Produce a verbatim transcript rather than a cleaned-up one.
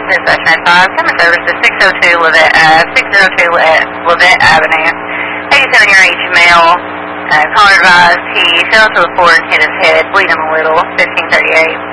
Dispatch nine five, customer service to six oh two Levette, uh, six oh two Levette Avenue. eighty-seven-year-age male, uh, caller advised he fell to the floor and hit his head, bleeding a little, fifteen thirty-eight.